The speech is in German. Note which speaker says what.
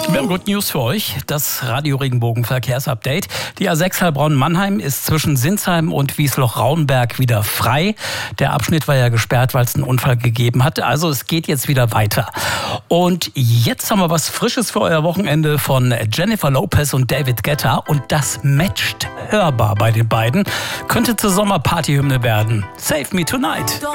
Speaker 1: Wir haben Good News für euch, das Radio-Regenbogen-Verkehrsupdate. Die A6 Heilbronn-Mannheim ist zwischen Sinsheim und Wiesloch-Raunberg wieder frei. Der Abschnitt war ja gesperrt, weil es einen Unfall gegeben hat. Also es geht jetzt wieder weiter. Und jetzt haben wir was Frisches für euer Wochenende von Jennifer Lopez und David Guetta. Und das matcht hörbar bei den beiden. Könnte zur Sommerpartyhymne werden. Save Me Tonight.